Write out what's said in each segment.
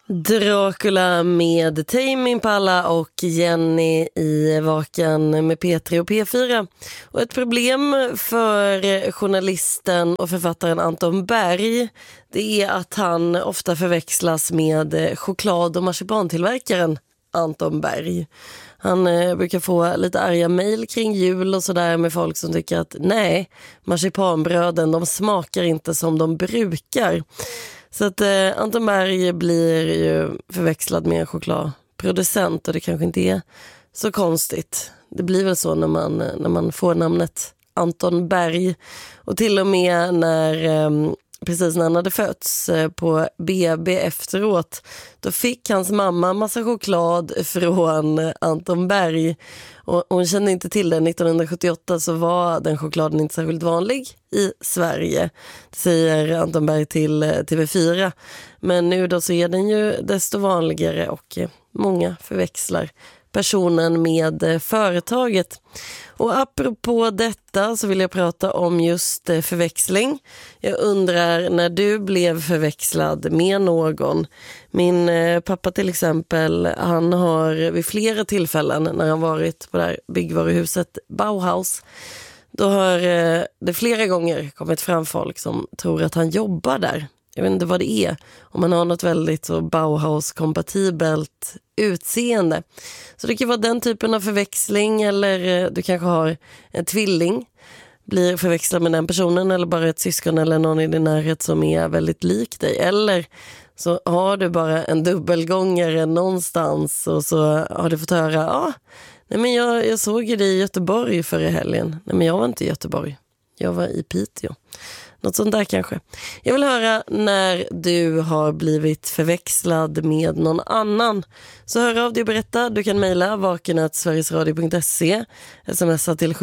Dracula med Tame Impala och Jenny i Vaken med P3 och P4. Och ett problem för journalisten och författaren Anton Berg, det är att han ofta förväxlas med choklad- och marsipantillverkaren Anton Berg. Han brukar få lite arga mejl kring jul och sådär med folk som tycker att nej, marsipanbröden de smakar inte som de brukar. Så att Anton Berg blir ju förväxlad med en chokladproducent, och det kanske inte är så konstigt. Det blir väl så när man får namnet Anton Berg. Och till och med precis när han hade fötts på BB efteråt, då fick hans mamma massa choklad från Anton Berg. Och hon kände inte till det. 1978 så var den chokladen inte särskilt vanlig i Sverige. Det säger Anton Berg till TV4. Men nu då så är den ju desto vanligare, och många förväxlar personen med företaget. Och apropå detta så vill jag prata om just förväxling. Jag undrar när du blev förväxlad med någon. Min pappa till exempel, han har vid flera tillfällen när han varit på det här byggvaruhuset Bauhaus, då har det flera gånger kommit fram folk som tror att han jobbar där. Jag vet inte vad det är. Om man har något väldigt så Bauhaus-kompatibelt utseende. Så det kan vara den typen av förväxling, eller du kanske har en tvilling, blir förväxlad med den personen, eller bara ett syskon eller någon i din närhet som är väldigt lik dig. Eller så har du bara en dubbelgångare någonstans och så har du fått höra nej men jag såg ju dig i Göteborg förra helgen. Nej men jag var inte i Göteborg. Jag var i Piteå. Något sånt där kanske. Jag vill höra när du har blivit förväxlad med någon annan. Så hör av dig och berätta. Du kan mejla vaken@sverigesradio.se, smsa till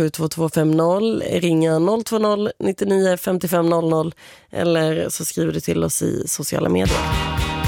72250, ringa 020 99 55 00, eller så skriver du till oss i sociala medier.